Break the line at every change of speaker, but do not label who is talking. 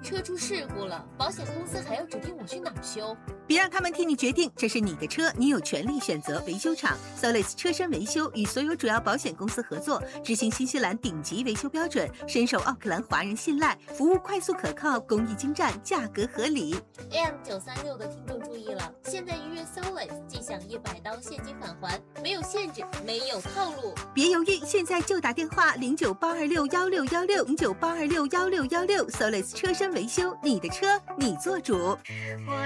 车出事故了，保险公司还要指定我去哪儿修？
别让他们替你决定，这是你的车，你有权利选择维修厂。Solis 车身维修与所有主要保险公司合作，执行新西兰顶级维修标准，深受奥克兰华人信赖，服务快速可靠，工艺精湛，价格合理。
AM936的听众注意了，现在预约 Solis 即享100刀现金返还，没有限制，没有套路。
别犹豫，现在就打电话0982616616，0982616616，Solis 车身维修，你的车你做主。